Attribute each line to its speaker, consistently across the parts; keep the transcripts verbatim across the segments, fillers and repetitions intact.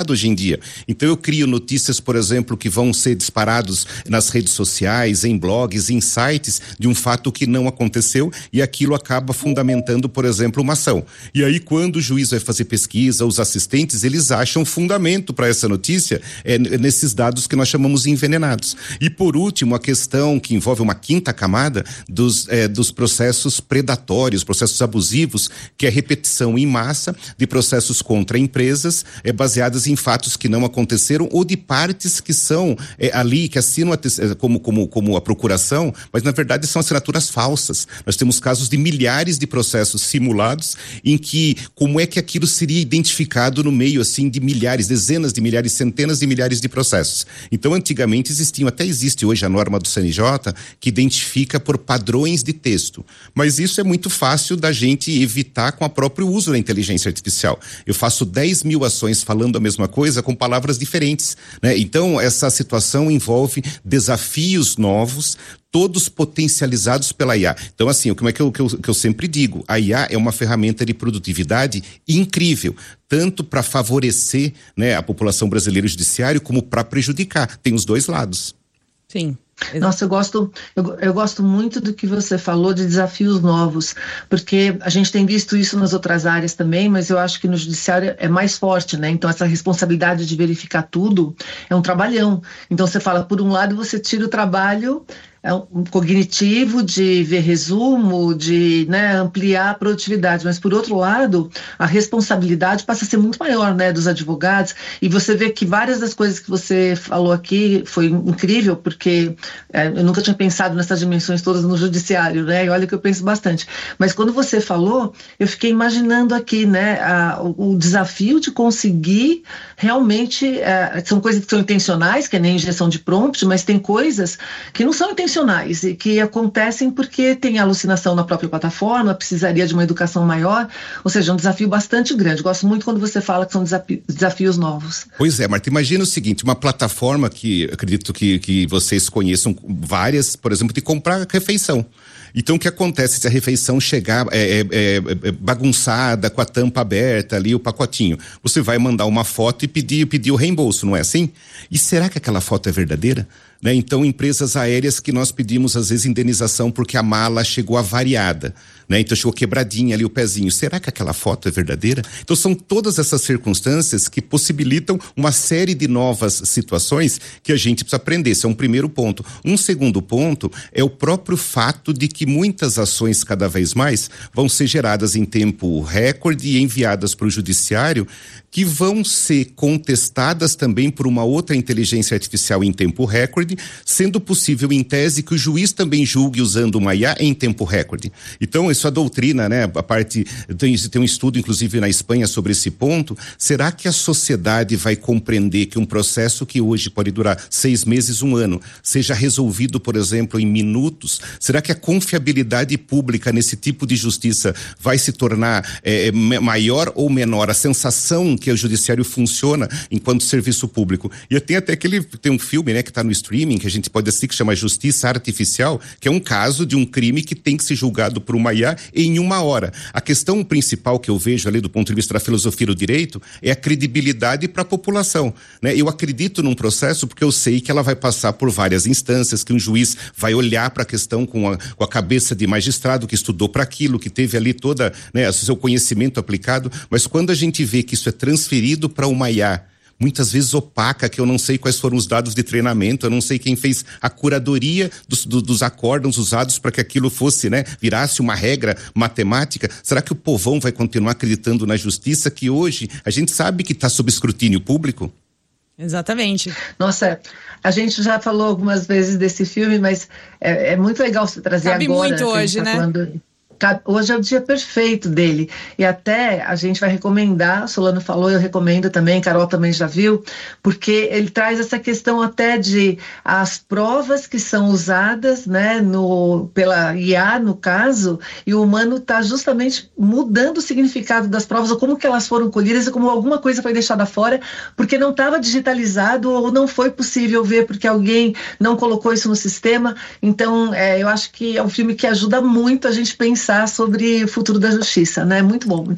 Speaker 1: complicado hoje em dia. Então eu crio notícias, por exemplo, que vão ser disparados nas redes sociais, em blogs, em sites, de um fato que não aconteceu, e aquilo acaba fundamentando, por exemplo, uma ação. E aí, quando o juiz vai fazer pesquisa, os assistentes, eles acham fundamento para essa notícia é, nesses dados que nós chamamos de envenenados. E por último, a questão que envolve uma quinta camada dos, é, dos processos predatórios, processos abusivos, que é a repetição em massa de processos contra empresas é, baseadas em fatos que não aconteceram ou de partes que são é, ali, que assinam a, como, como, como a procuração, mas na verdade são assinaturas falsas. Nós temos casos de milhares de processos simulados em que como é que aquilo seria identificado no meio assim de milhares, dezenas de milhares, centenas de milhares de processos. Então antigamente existiam, até existe hoje a norma do C N J que identifica por padrões de texto, mas isso é muito fácil da gente evitar com o próprio uso da inteligência artificial. Eu faço dez mil ações falando a mesma coisa com palavras diferentes, né? Então essa situação envolve desafios novos, todos potencializados pela I A. Então, assim, como é que eu, que eu, que eu sempre digo, a I A é uma ferramenta de produtividade incrível, tanto para favorecer, né, a população brasileira e o judiciário, como para prejudicar. Tem os dois lados.
Speaker 2: Sim.
Speaker 3: Nossa, eu gosto, eu, eu gosto muito do que você falou de desafios novos, porque a gente tem visto isso nas outras áreas também, mas eu acho que no judiciário é mais forte, né? Então essa responsabilidade de verificar tudo é um trabalhão. Então você fala, por um lado você tira o trabalho é um cognitivo de ver resumo, de, né, ampliar a produtividade, mas por outro lado, a responsabilidade passa a ser muito maior, né, dos advogados, e você vê que várias das coisas que você falou aqui foi incrível, porque é, eu nunca tinha pensado nessas dimensões todas no judiciário, né, e olha que eu penso bastante, mas quando você falou, eu fiquei imaginando aqui, né, a, o, o desafio de conseguir realmente, é, são coisas que são intencionais, que é nem injeção de prompt, mas tem coisas que não são intencionais, e que acontecem porque tem alucinação na própria plataforma, precisaria de uma educação maior, ou seja, um desafio bastante grande. Gosto muito quando você fala que são desafi- desafios novos.
Speaker 1: Pois é, Marta, imagina o seguinte, uma plataforma que acredito que, que vocês conheçam várias, por exemplo, de comprar refeição. Então, o que acontece se a refeição chegar é, é, é, bagunçada, com a tampa aberta ali, o pacotinho? Você vai mandar uma foto e pedir, pedir o reembolso, não é assim? E será que aquela foto é verdadeira? Né? Então, empresas aéreas que nós pedimos, às vezes, indenização porque a mala chegou avariada, né? Então chegou quebradinha ali o pezinho. Será que aquela foto é verdadeira? Então, são todas essas circunstâncias que possibilitam uma série de novas situações que a gente precisa aprender. Esse é um primeiro ponto. Um segundo ponto é o próprio fato de que muitas ações, cada vez mais, vão ser geradas em tempo recorde e enviadas para o judiciário, que vão ser contestadas também por uma outra inteligência artificial em tempo recorde, sendo possível, em tese, que o juiz também julgue usando uma I A em tempo recorde. Então, isso é a doutrina, né? A parte, tem, tem um estudo, inclusive, na Espanha sobre esse ponto. Será que a sociedade vai compreender que um processo que hoje pode durar seis meses, um ano, seja resolvido, por exemplo, em minutos? Será que a confiabilidade pública nesse tipo de justiça vai se tornar é, maior ou menor? A sensação que o judiciário funciona enquanto serviço público. E tem até aquele, tem um filme, né, que está no streaming, que a gente pode assistir, que chama Justiça Artificial, que é um caso de um crime que tem que ser julgado por uma I A em uma hora. A questão principal que eu vejo ali do ponto de vista da filosofia do direito é a credibilidade para a população, né? Eu acredito num processo porque eu sei que ela vai passar por várias instâncias, que um juiz vai olhar para a questão com a, com a cabeça de magistrado que estudou para aquilo, que teve ali toda, né, o seu conhecimento aplicado, mas quando a gente vê que isso é transferido para uma I A, muitas vezes opaca, que eu não sei quais foram os dados de treinamento, eu não sei quem fez a curadoria dos, do, dos acórdãos usados para que aquilo fosse, né, virasse uma regra matemática. Será que o povão vai continuar acreditando na justiça que hoje a gente sabe que está sob escrutínio público?
Speaker 2: Exatamente.
Speaker 3: Nossa, a gente já falou algumas vezes desse filme, mas é, é muito legal você trazer
Speaker 2: Cabe
Speaker 3: agora.
Speaker 2: muito hoje,
Speaker 3: tá
Speaker 2: né?
Speaker 3: Falando... Hoje é o dia perfeito dele, e até a gente vai recomendar, Solano falou, eu recomendo também, Carol também já viu, porque ele traz essa questão até de as provas que são usadas, né, no, pela I A no caso, e o humano está justamente mudando o significado das provas, ou como que elas foram colhidas, ou como alguma coisa foi deixada fora, porque não estava digitalizado, ou não foi possível ver, porque alguém não colocou isso no sistema. Então é, eu acho que é um filme que ajuda muito a gente pensar sobre o futuro da justiça, né? Muito bom, muito bom.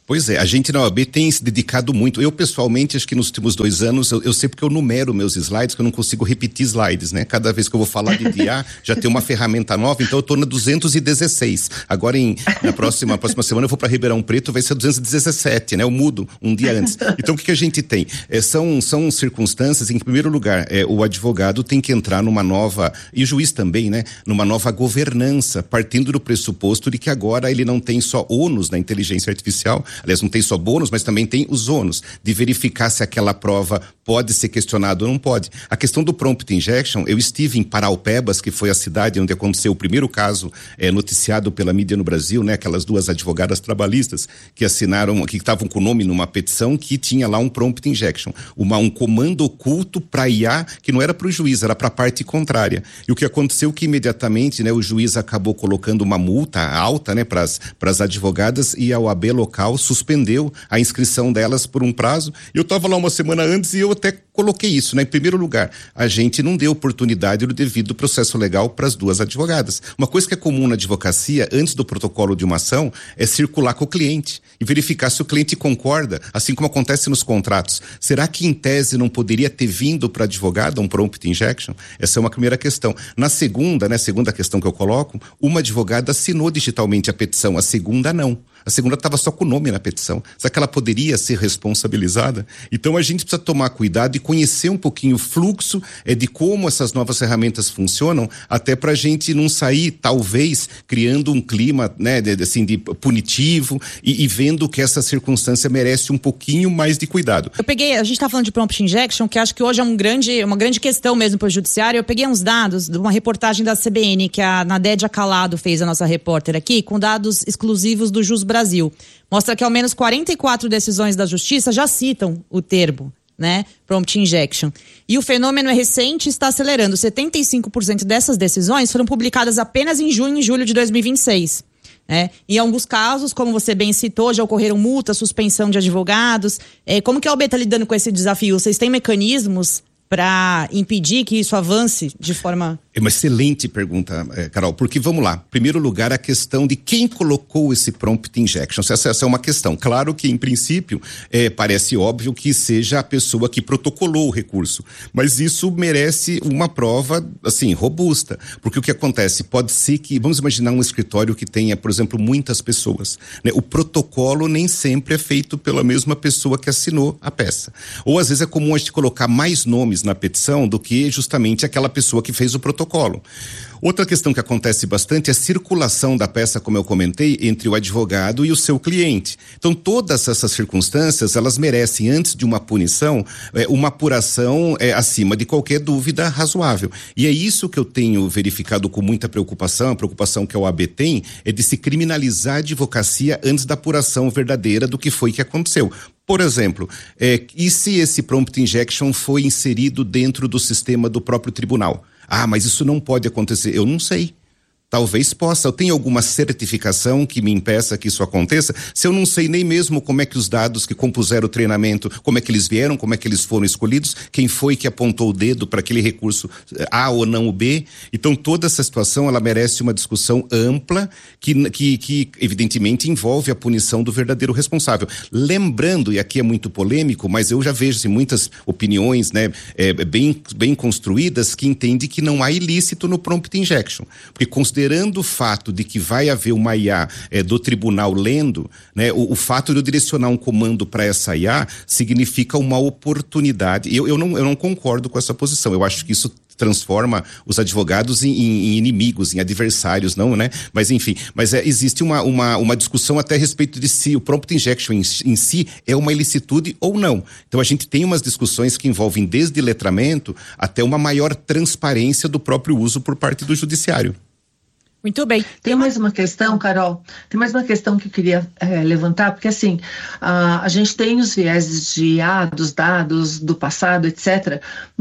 Speaker 1: Pois é, a gente na O A B tem se dedicado muito. Eu, pessoalmente, acho que nos últimos dois anos, eu, eu sei porque eu numero meus slides, que eu não consigo repetir slides, né? Cada vez que eu vou falar de D A, já tem uma ferramenta nova, então eu tô na duzentos e dezesseis. Agora, em, na próxima, próxima semana, eu vou para Ribeirão Preto, vai ser duzentos e dezessete, né? Eu mudo um dia antes. Então, o que, que a gente tem? É, são, são circunstâncias em que, em primeiro lugar, é, o advogado tem que entrar numa nova, e o juiz também, né? Numa nova governança, partindo do pressuposto de que agora ele não tem só ônus na inteligência artificial. Aliás, não tem só bônus, mas também tem os ônus de verificar se aquela prova pode ser questionada ou não pode. A questão do prompt injection, eu estive em Paraupebas, que foi a cidade onde aconteceu o primeiro caso é, noticiado pela mídia no Brasil, né? Aquelas duas advogadas trabalhistas que assinaram, que estavam com o nome numa petição que tinha lá um prompt injection, uma, um comando oculto para I A que não era para o juiz, era para a parte contrária. E o que aconteceu que imediatamente, né, o juiz acabou colocando uma multa alta, né, para as advogadas, e a O A B local suspendeu a inscrição delas por um prazo. Eu estava lá uma semana antes e eu até coloquei isso, né? Em primeiro lugar, a gente não deu oportunidade do devido processo legal para as duas advogadas. Uma coisa que é comum na advocacia, antes do protocolo de uma ação, é circular com o cliente e verificar se o cliente concorda, assim como acontece nos contratos. Será que em tese não poderia ter vindo para a advogada um prompt injection? Essa é uma primeira questão. Na segunda, né, segunda questão que eu coloco, uma advogada assinou digitalmente a petição, a segunda não. A segunda estava só com o nome na petição. Será que ela poderia ser responsabilizada? Então a gente precisa tomar cuidado e conhecer um pouquinho o fluxo é, de como essas novas ferramentas funcionam, até para a gente não sair, talvez, criando um clima, né, de, assim, de punitivo e, e vendo que essa circunstância merece um pouquinho mais de cuidado.
Speaker 2: Eu peguei, a gente está falando de prompt injection, que acho que hoje é um grande, uma grande questão mesmo para o judiciário. Eu peguei uns dados de uma reportagem da C B N que a Nadédia Calado fez, a nossa repórter aqui, com dados exclusivos do Jus Brasil. Mostra que ao menos quarenta e quatro decisões da Justiça já citam o termo, né, prompt injection. E o fenômeno é recente e está acelerando. setenta e cinco por cento dessas decisões foram publicadas apenas em junho e julho de dois mil e vinte e seis. Né? Em alguns casos, como você bem citou, já ocorreram multas, suspensão de advogados. É, como que a O A B está lidando com esse desafio? Vocês têm mecanismos para impedir que isso avance de forma...
Speaker 1: É uma excelente pergunta, Carol, porque vamos lá. Em primeiro lugar, a questão de quem colocou esse prompt injection. Essa, essa é uma questão. Claro que, em princípio, é, parece óbvio que seja a pessoa que protocolou o recurso, mas isso merece uma prova, assim, robusta. Porque o que acontece? Pode ser que, vamos imaginar um escritório que tenha, por exemplo, muitas pessoas, né? O protocolo nem sempre é feito pela mesma pessoa que assinou a peça. Ou, às vezes, é comum a gente colocar mais nomes na petição do que justamente aquela pessoa que fez o protocolo. Outra questão que acontece bastante é a circulação da peça, como eu comentei, entre o advogado e o seu cliente. Então, todas essas circunstâncias, elas merecem, antes de uma punição, é, uma apuração é, acima de qualquer dúvida razoável. E é isso que eu tenho verificado com muita preocupação, a preocupação que a O A B tem, é de se criminalizar a advocacia antes da apuração verdadeira do que foi que aconteceu. Por exemplo, é, e se esse prompt injection foi inserido dentro do sistema do próprio tribunal? Ah, mas isso não pode acontecer. Eu não sei. Talvez possa. Eu tenho alguma certificação que me impeça que isso aconteça? Se eu não sei nem mesmo como é que os dados que compuseram o treinamento, como é que eles vieram, como é que eles foram escolhidos, quem foi que apontou o dedo para aquele recurso A ou não o B. Então, toda essa situação, ela merece uma discussão ampla que, que, que evidentemente, envolve a punição do verdadeiro responsável. Lembrando, e aqui é muito polêmico, mas eu já vejo assim, muitas opiniões, né, é, bem, bem construídas que entendem que não há ilícito no prompt injection. Porque considerando Considerando o fato de que vai haver uma I A é, do tribunal lendo, né, o, o fato de eu direcionar um comando para essa I A significa uma oportunidade. Eu, eu, não, eu não concordo com essa posição. Eu acho que isso transforma os advogados em, em inimigos, em adversários, não, né? Mas enfim, mas é, existe uma, uma, uma discussão até a respeito de se o prompt injection em, em si é uma ilicitude ou não. Então a gente tem umas discussões que envolvem desde letramento até uma maior transparência do próprio uso por parte do judiciário.
Speaker 2: Muito bem.
Speaker 3: Tem mais uma questão, Carol, tem mais uma questão que eu queria é, levantar, porque assim, a, a gente tem os vieses de I A, dos dados, do passado, etcétera,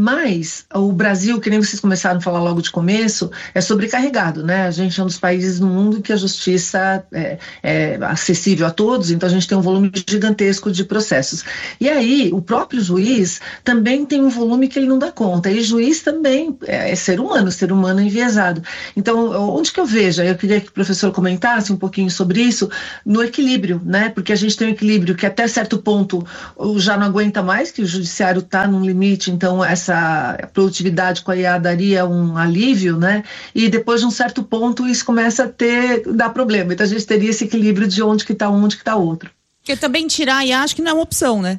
Speaker 3: mas o Brasil, que nem vocês começaram a falar logo de começo, é sobrecarregado, né? A gente é um dos países no mundo que a justiça é, é acessível a todos, então a gente tem um volume gigantesco de processos. E aí, o próprio juiz também tem um volume que ele não dá conta, e juiz também é, é ser humano, ser humano enviesado. Então, onde que eu veja, eu queria que o professor comentasse um pouquinho sobre isso, no equilíbrio, né? Porque a gente tem um equilíbrio que até certo ponto já não aguenta mais, que o judiciário está num limite, então essa produtividade com a I A daria um alívio, né? E depois de um certo ponto isso começa a ter, dar problema. Então a gente teria esse equilíbrio de onde que está um, onde que está outro.
Speaker 2: Porque também tirar a I A acho que não é uma opção, né?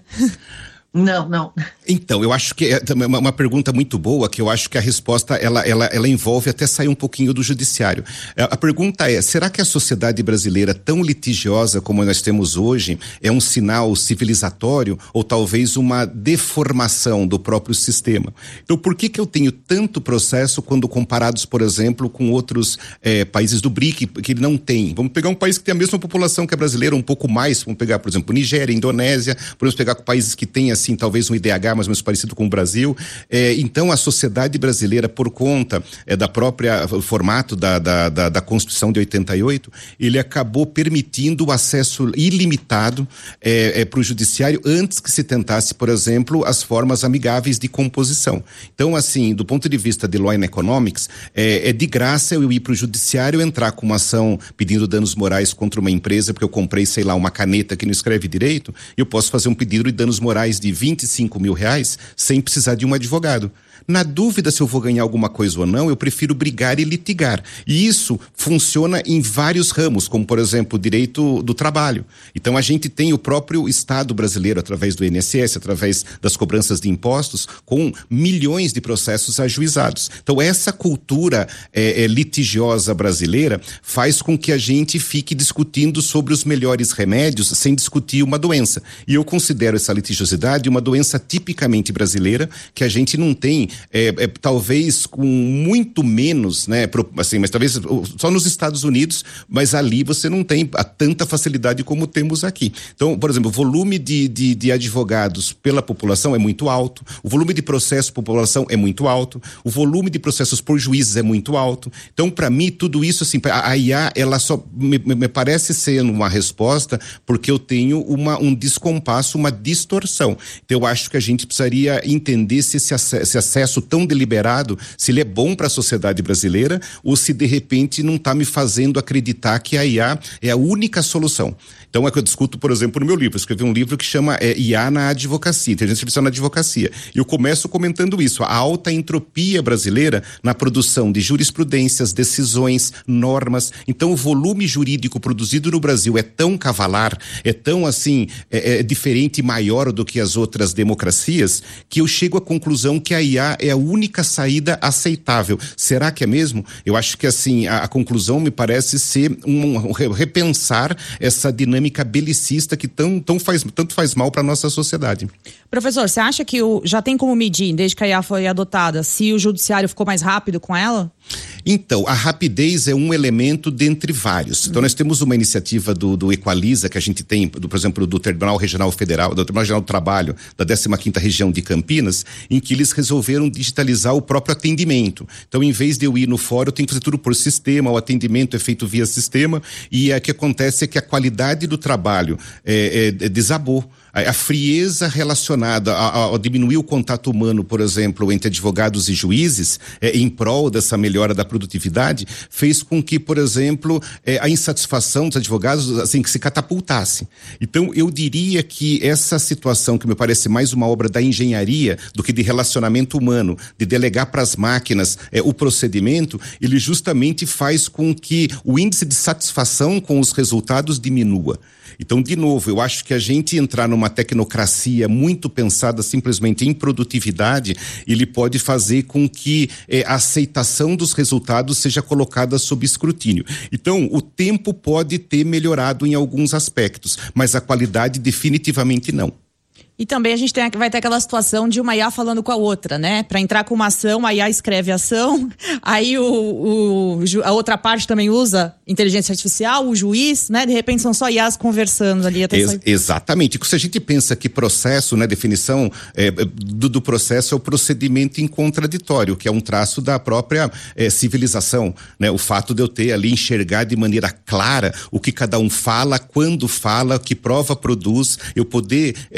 Speaker 3: Não, não.
Speaker 1: Então, eu acho que é uma, uma pergunta muito boa, que eu acho que a resposta, ela, ela, ela envolve até sair um pouquinho do judiciário. A pergunta é, será que a sociedade brasileira, tão litigiosa como nós temos hoje, é um sinal civilizatório ou talvez uma deformação do próprio sistema? Então, por que que eu tenho tanto processo quando comparados, por exemplo, com outros eh, países do B R I C, que não tem? Vamos pegar um país que tem a mesma população que a brasileira, um pouco mais, vamos pegar, por exemplo, Nigéria, Indonésia, podemos pegar países que têm, assim, talvez um I D H mais ou menos parecido com o Brasil. É, então, a sociedade brasileira, por conta é, da própria formato da, da, da, da Constituição de oitenta e oito, ele acabou permitindo o acesso ilimitado é, é, para o judiciário antes que se tentasse, por exemplo, as formas amigáveis de composição. Então, assim, do ponto de vista de Law and Economics, é, é de graça eu ir para o judiciário, entrar com uma ação pedindo danos morais contra uma empresa, porque eu comprei, sei lá, uma caneta que não escreve direito, e eu posso fazer um pedido de danos morais de vinte e cinco mil reais sem precisar de um advogado. Na dúvida se eu vou ganhar alguma coisa ou não, eu prefiro brigar e litigar. E isso funciona em vários ramos, como, por exemplo, o direito do trabalho. Então, a gente tem o próprio Estado brasileiro, através do I N S S, através das cobranças de impostos, com milhões de processos ajuizados. Então, essa cultura é, é, litigiosa brasileira faz com que a gente fique discutindo sobre os melhores remédios sem discutir uma doença. E eu considero essa litigiosidade uma doença tipicamente brasileira, que a gente não tem É, é, talvez com muito menos, né, pro, assim, mas talvez só nos Estados Unidos, mas ali você não tem a tanta facilidade como temos aqui. Então, por exemplo, o volume de, de, de advogados pela população é muito alto, o volume de processos por população é muito alto, o volume de processos por juízes é muito alto. Então, para mim, tudo isso, assim, a, a I A, ela só me, me parece ser uma resposta porque eu tenho uma, um descompasso, uma distorção. Então, eu acho que a gente precisaria entender se esse acesso, esse acesso tão deliberado, se ele é bom para a sociedade brasileira ou se de repente não está me fazendo acreditar que a I A é a única solução. Então é que eu discuto, por exemplo, no meu livro. Eu escrevi um livro que chama é, I A na advocacia, inteligência artificial na advocacia. E eu começo comentando isso, a alta entropia brasileira na produção de jurisprudências, decisões, normas. Então o volume jurídico produzido no Brasil é tão cavalar, é tão assim, é, é diferente e maior do que as outras democracias, que eu chego à conclusão que a I A é a única saída aceitável. Será que é mesmo? Eu acho que assim, a, a conclusão me parece ser um, um repensar essa dinâmica belicista que tão, tão faz, tanto faz mal para a nossa sociedade.
Speaker 2: Professor, você acha que o, já tem como medir, desde que a I A foi adotada, se o judiciário ficou mais rápido com ela?
Speaker 1: Então, a rapidez é um elemento dentre vários. Então, nós temos uma iniciativa do, do Equaliza, que a gente tem, do, por exemplo, do Tribunal Regional Federal, do Tribunal Regional do Trabalho, da décima quinta região de Campinas, em que eles resolveram digitalizar o próprio atendimento. Então, em vez de eu ir no fórum, eu tenho que fazer tudo por sistema, o atendimento é feito via sistema, e o que acontece é que a qualidade do trabalho é, é, é desabou. A frieza relacionada a, a, a diminuir o contato humano, por exemplo, entre advogados e juízes, é, em prol dessa melhora da produtividade, fez com que, por exemplo, é, a insatisfação dos advogados, assim, que se catapultasse. Então, eu diria que essa situação, que me parece mais uma obra da engenharia do que de relacionamento humano, de delegar para as máquinas é, o procedimento, ele justamente faz com que o índice de satisfação com os resultados diminua. Então, de novo, eu acho que a gente entrar numa tecnocracia muito pensada simplesmente em produtividade, ele pode fazer com que eh, a aceitação dos resultados seja colocada sob escrutínio. Então, o tempo pode ter melhorado em alguns aspectos, mas a qualidade definitivamente não.
Speaker 2: E também a gente tem, vai ter aquela situação de uma I A falando com a outra, né? Para entrar com uma ação, a I A escreve a ação, aí o, o, a outra parte também usa inteligência artificial, o juiz, né? De repente são só I As conversando ali. Até
Speaker 1: Ex- exatamente. Se a gente pensa que processo, né, definição é, do, do processo é o procedimento em contraditório, que é um traço da própria é, civilização, né? O fato de eu ter ali, enxergar de maneira clara o que cada um fala, quando fala, que prova produz, eu poder é, contradizer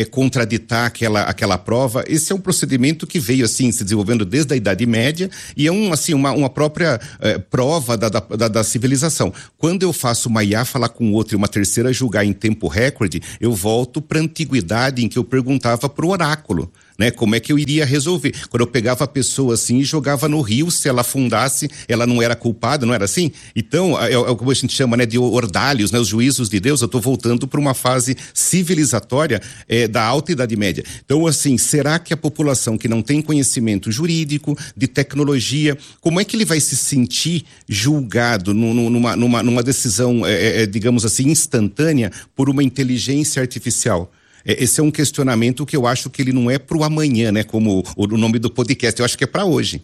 Speaker 1: para ditar aquela, aquela prova. Esse é um procedimento que veio assim se desenvolvendo desde a Idade Média e é um, assim, uma, uma própria eh, prova da, da, da civilização. Quando eu faço uma I A falar com outra e uma terceira julgar em tempo recorde, eu volto para a antiguidade em que eu perguntava para o oráculo, né? Como é que eu iria resolver? Quando eu pegava a pessoa assim e jogava no rio, se ela afundasse, ela não era culpada, não era assim? Então, é, é o que a gente chama, né, de ordalhos, né, os juízos de Deus. Eu estou voltando para uma fase civilizatória é, da Alta Idade Média. Então, assim, será que a população que não tem conhecimento jurídico, de tecnologia, como é que ele vai se sentir julgado numa, numa, numa decisão, é, é, digamos assim, instantânea por uma inteligência artificial? Esse é um questionamento que eu acho que ele não é para o amanhã, né? Como o, o nome do podcast, eu acho que é para hoje.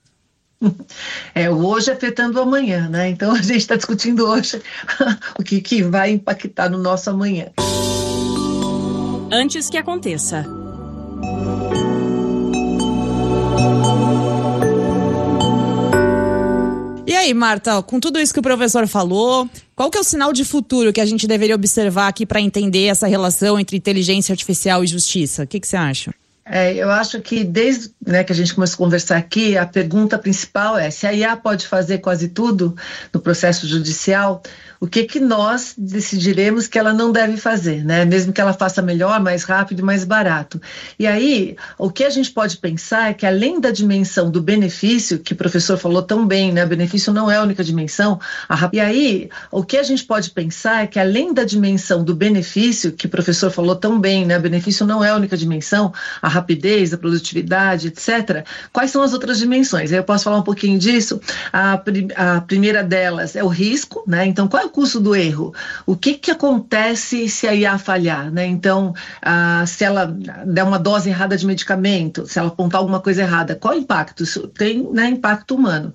Speaker 3: É, o hoje afetando o amanhã, né? Então a gente está discutindo hoje o que, que vai impactar no nosso amanhã.
Speaker 4: Antes que aconteça.
Speaker 2: E aí, Marta, com tudo isso que o professor falou, qual que é o sinal de futuro que a gente deveria observar aqui para entender essa relação entre inteligência artificial e justiça? O que, que você acha?
Speaker 3: É, eu acho que desde, né, que a gente começou a conversar aqui, a pergunta principal é se a I A pode fazer quase tudo no processo judicial, o que que nós decidiremos que ela não deve fazer, né? Mesmo que ela faça melhor, mais rápido e mais barato. E aí, o que a gente pode pensar é que além da dimensão do benefício, que o professor falou tão bem, né? O benefício não é a única dimensão. A... E aí, o que a gente pode pensar é que além da dimensão do benefício, que o professor falou tão bem, né? O benefício não é a única dimensão, a rapidez, a produtividade, etcétera. Quais são as outras dimensões? Eu posso falar um pouquinho disso. A, prim... a primeira delas é o risco, né? Então, qual é o custo do erro? O que que acontece se a I A falhar, né? Então, ah, se ela der uma dose errada de medicamento, se ela apontar alguma coisa errada, qual é o impacto? Isso tem, né, impacto humano.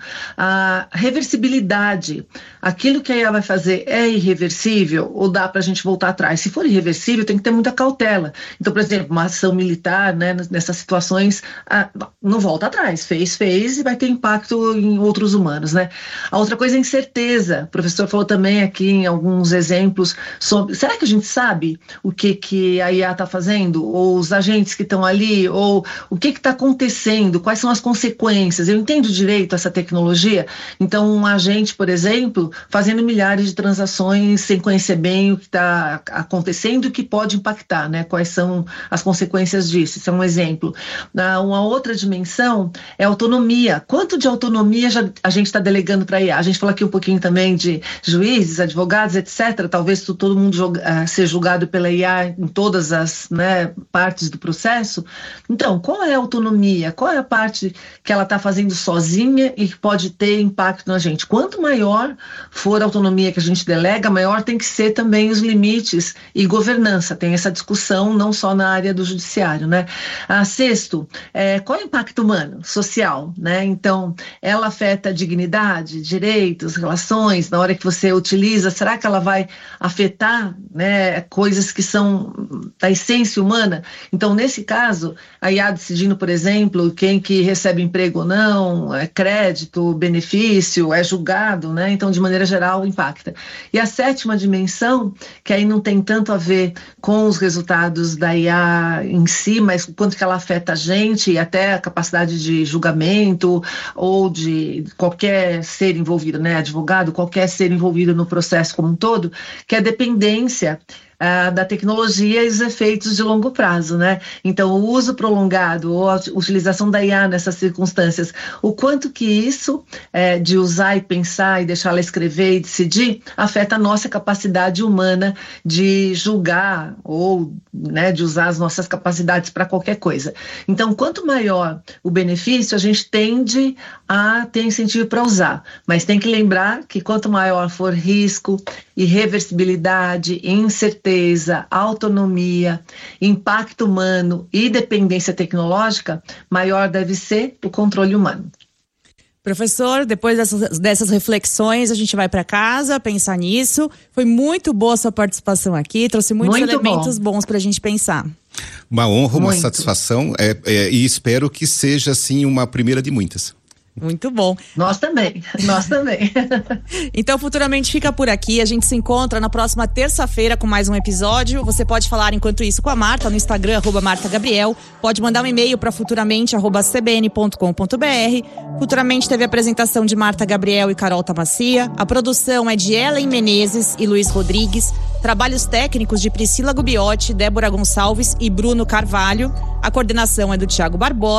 Speaker 3: A reversibilidade, aquilo que a I A vai fazer é irreversível ou dá para a gente voltar atrás? Se for irreversível, tem que ter muita cautela. Então, por exemplo, uma ação militar, né, nessas situações, ah, não volta atrás. Fez, fez e vai ter impacto em outros humanos, né? A outra coisa é a incerteza. O professor falou também aqui em alguns exemplos sobre, será que a gente sabe o que que a I A está fazendo? Ou os agentes que estão ali? Ou o que que está acontecendo? Quais são as consequências? Eu entendo direito essa tecnologia? Então, um agente, por exemplo, fazendo milhares de transações sem conhecer bem o que está acontecendo e o que pode impactar, né? Quais são as consequências disso? Isso é um exemplo. Uma outra dimensão é a autonomia. Quanto de autonomia já a gente está delegando para a I A? A gente falou aqui um pouquinho também de juízes, advogados, etcétera. Talvez todo mundo joga, uh, seja julgado pela I A em todas as, né, partes do processo. Então, qual é a autonomia? Qual é a parte que ela está fazendo sozinha e que pode ter impacto na gente? Quanto maior for a autonomia que a gente delega, maior tem que ser também os limites e governança. Tem essa discussão não só na área do judiciário, né? Ah, sexto, é, qual é o impacto humano, social, né? Então, ela afeta a dignidade, direitos, relações, na hora que você utiliza, será que ela vai afetar, né, coisas que são da essência humana? Então, nesse caso, a I A decidindo, por exemplo, quem que recebe emprego ou não, é crédito, benefício, é julgado, né? Então, de maneira geral, impacta. E a sétima dimensão, que aí não tem tanto a ver com os resultados da I A em si, mas quanto que ela afeta a gente e até a capacidade de julgamento ou de qualquer ser envolvido, né? Advogado, qualquer ser envolvido no processo como um todo, que é a dependência uh, da tecnologia e os efeitos de longo prazo, né? Então, o uso prolongado ou a utilização da I A nessas circunstâncias, o quanto que isso é, de usar e pensar e deixar ela escrever e decidir, afeta a nossa capacidade humana de julgar ou, né, de usar as nossas capacidades para qualquer coisa. Então, quanto maior o benefício, a gente tende a ter incentivo para usar, mas tem que lembrar que quanto maior for risco, irreversibilidade, incerteza, autonomia, impacto humano e dependência tecnológica, maior deve ser o controle humano.
Speaker 2: Professor, depois dessas, dessas reflexões, a gente vai para casa pensar nisso. Foi muito boa a sua participação aqui, trouxe muitos
Speaker 3: muito
Speaker 2: elementos
Speaker 3: bom.
Speaker 2: bons para a gente pensar.
Speaker 1: Uma honra, uma
Speaker 3: Muito.
Speaker 1: satisfação é, é, e espero que seja, assim, uma primeira de muitas.
Speaker 2: Muito bom.
Speaker 3: Nós também, nós também.
Speaker 2: Então, Futuramente fica por aqui. A gente se encontra na próxima terça-feira com mais um episódio. Você pode falar enquanto isso com a Marta no Instagram, arroba Marta Gabriel. Pode mandar um e-mail para futuramente arroba c b n ponto com ponto b r. Futuramente teve a apresentação de Marta Gabriel e Carol Tamassia. A produção é de Ellen Menezes e Luiz Rodrigues. Trabalhos técnicos de Priscila Gubiotti, Débora Gonçalves e Bruno Carvalho. A coordenação é do Thiago Barbosa.